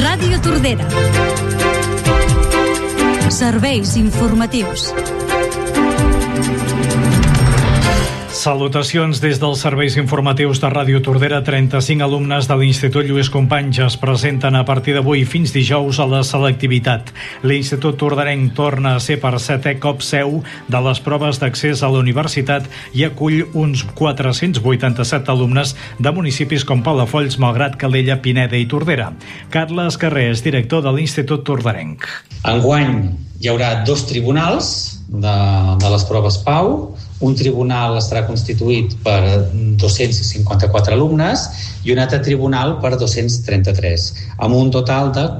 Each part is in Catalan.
Ràdio Tordera. Serveis informatius. Salutacions des dels serveis informatius de Ràdio Tordera. 35 alumnes de l'Institut Lluís Companys es presenten a partir d'avui fins dijous a la selectivitat. L'Institut Torderenc torna a ser per 7è cop seu de les proves d'accés a la universitat i acull uns 487 alumnes de municipis com Palafolls, Malgrat, Calella, Pineda i Tordera. Carles Carrer és director de l'Institut Torderenc. Enguany hi haurà 2 tribunals de les proves PAU. Un tribunal estarà constituït per 254 alumnes i un altre tribunal per 233, amb un total de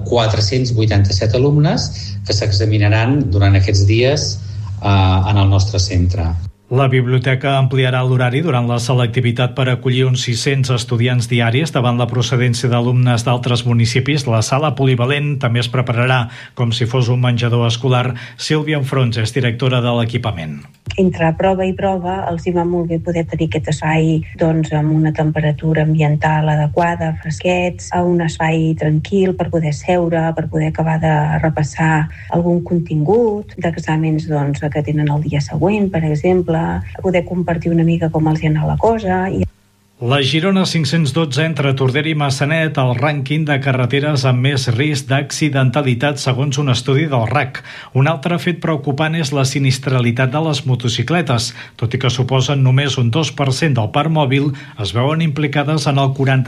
487 alumnes que s'examinaran durant aquests dies en el nostre centre. La biblioteca ampliarà l'horari durant la selectivitat per acollir uns 600 estudiants diaris davant la procedència d'alumnes d'altres municipis. La sala polivalent també es prepararà com si fos un menjador escolar. Sílvia Enfrons és directora de l'equipament. Entre prova i prova els hi va molt bé poder tenir aquest espai amb una temperatura ambiental adequada, fresquets, a un espai tranquil per poder seure, per poder acabar de repassar algun contingut d'exàmens que tenen el dia següent, per exemple, poder compartir una mica com els hi ha anat la cosa. La Girona 512 entre Tordera i Massanet, el rànquing de carreteres amb més risc d'accidentalitat segons un estudi del RAC. Un altre fet preocupant és la sinistralitat de les motocicletes. Tot i que suposen només un 2% del parc mòbil, es veuen implicades en el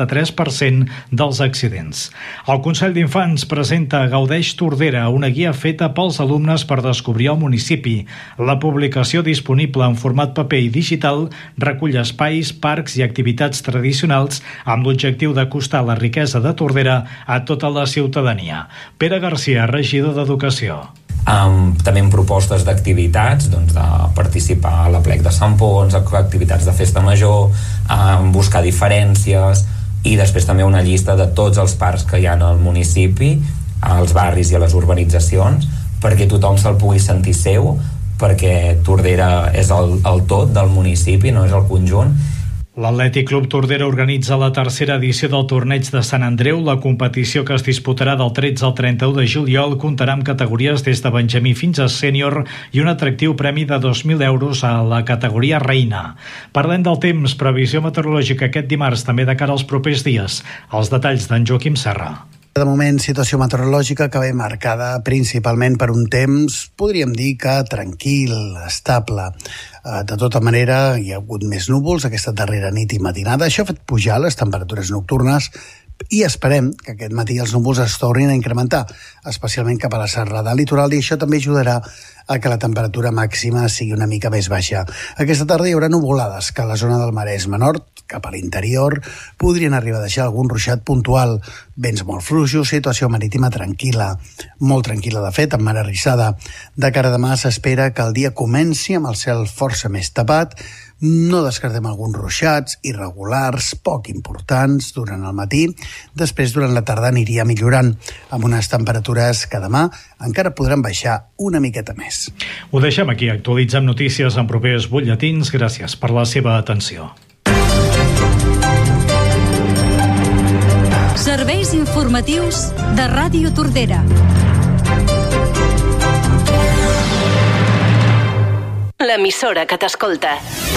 43% dels accidents. El Consell d'Infants presenta Gaudeix Tordera, una guia feta pels alumnes per descobrir el municipi. La publicació, disponible en format paper i digital, recull espais, parcs i activitats tradicionals amb l'objectiu d'acostar la riquesa de Tordera a tota la ciutadania. Pere Garcia, regidor d'Educació. També amb propostes d'activitats, de participar a l'Aplec de Sant Pons, activitats de festa major, buscar diferències i després també una llista de tots els parcs que hi ha al municipi, als barris i a les urbanitzacions, perquè tothom se'l pugui sentir seu, perquè Tordera és el tot del municipi, no és el conjunt. L'Atlètic Club Tordera organitza la 3a edició del Torneig de Sant Andreu. La competició, que es disputarà del 13 al 31 de juliol, comptarà amb categories des de benjamí fins a sènior i un atractiu premi de 2.000 euros a la categoria reina. Parlem del temps, previsió meteorològica aquest dimarts, també de cara als propers dies. Els detalls d'en Joaquim Serra. De moment, situació meteorològica que ve marcada principalment per un temps, podríem dir que tranquil, estable. De tota manera, hi ha hagut més núvols aquesta darrera nit i matinada. Això ha fet pujar les temperatures nocturnes i esperem que aquest matí els núvols es tornin a incrementar, especialment cap a la serrada litoral, i això també ajudarà a que la temperatura màxima sigui una mica més baixa. Aquesta tarda hi haurà nuvolades que a la zona del Maresme Nord, cap a l'interior, podrien arribar a deixar algun ruixat puntual. Vents molt fluixos, situació marítima tranquil·la, molt tranquil·la de fet, amb mar arrissada. De cara a demà s'espera que el dia comenci amb el cel força més tapat. No descartem alguns ruixats irregulars, poc importants, durant el matí. Després, durant la tarda, aniria millorant, amb unes temperatures que demà encara podran baixar una miqueta més. Ho deixem aquí. Actualitzem notícies en propers butlletins. Gràcies per la seva atenció. Serveis informatius de Ràdio Tordera. L'emissora que t'escolta.